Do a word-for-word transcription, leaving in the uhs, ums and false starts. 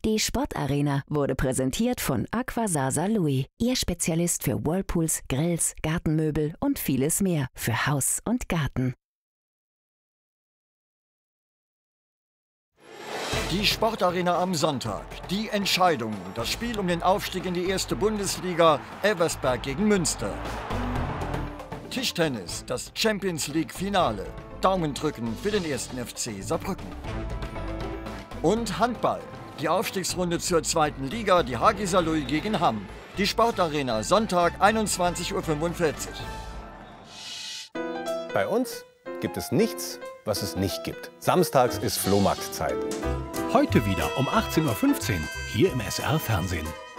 Die Sportarena wurde präsentiert von Aquasasa Louis, Ihr Spezialist für Whirlpools, Grills, Gartenmöbel und vieles mehr für Haus und Garten. Die Sportarena am Sonntag. Die Entscheidung. Das Spiel um den Aufstieg in die erste Bundesliga. Elversberg gegen Münster. Tischtennis. Das Champions League Finale. Daumen drücken für den ersten F C Saarbrücken. Und Handball. Die Aufstiegsrunde zur zweiten Liga. Die H G Saarlouis gegen Hamm. Die Sportarena. Sonntag einundzwanzig Uhr fünfundvierzig. Bei uns gibt es nichts, was es nicht gibt. Samstags ist Flohmarktzeit. Heute wieder um achtzehn Uhr fünfzehn hier im S R Fernsehen.